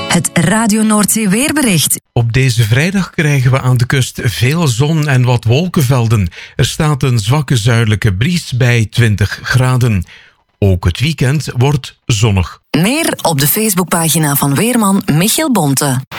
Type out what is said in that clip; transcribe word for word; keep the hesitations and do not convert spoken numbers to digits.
Het Radio Noordzee weerbericht. Op deze vrijdag krijgen we aan de kust veel zon en wat wolkenvelden. Er staat een zwakke zuidelijke bries bij twintig graden. Ook het weekend wordt zonnig. Meer op de Facebookpagina van weerman Michiel Bonte.